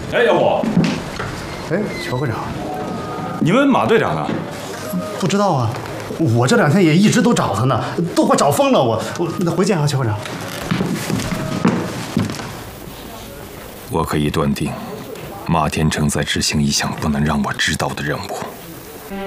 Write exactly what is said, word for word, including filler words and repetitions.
哎，姚武， 哎，乔科长， 你问马队长呢？ 不知道啊，我这两天也一直都找他呢，都快找疯了。我我那回见啊，乔科长。 我可以断定，马天成在执行一项不能让我知道的任务。